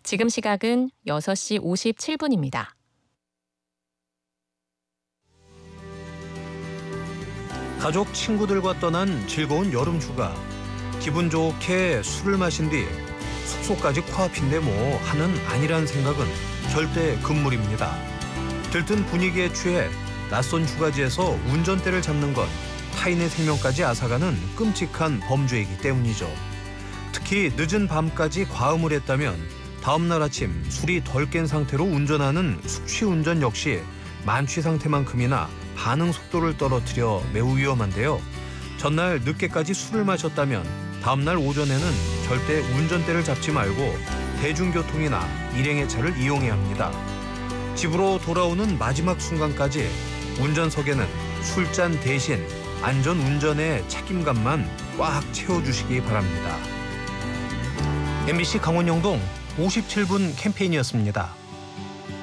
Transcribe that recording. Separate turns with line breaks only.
지금 시각은 6시 57분입니다.
가족, 친구들과 떠난 즐거운 여름 휴가. 기분 좋게 술을 마신 뒤 숙소까지 코앞인데 뭐 하는 아니란 생각은 절대 금물입니다. 들뜬 분위기에 취해 낯선 휴가지에서 운전대를 잡는 건 타인의 생명까지 앗아가는 끔찍한 범죄이기 때문이죠. 특히 늦은 밤까지 과음을 했다면 다음 날 아침 술이 덜 깬 상태로 운전하는 숙취운전 역시 만취 상태만큼이나 반응 속도를 떨어뜨려 매우 위험한데요. 전날 늦게까지 술을 마셨다면 다음날 오전에는 절대 운전대를 잡지 말고 대중교통이나 일행의 차를 이용해야 합니다. 집으로 돌아오는 마지막 순간까지 운전석에는 술잔 대신 안전운전의 책임감만 꽉 채워주시기 바랍니다. MBC 강원영동 57분 캠페인이었습니다.